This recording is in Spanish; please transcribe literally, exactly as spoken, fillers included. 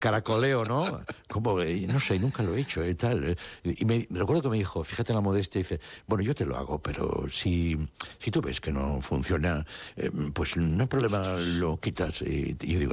caracoleo, ¿no? Como, eh, no sé, nunca lo he hecho y tal. eh. Y me recuerdo que me dijo, fíjate en la modestia, dice, bueno, yo te lo hago, pero si, si tú ves que no funciona, eh, pues no hay problema, lo quitas. Y, y yo digo,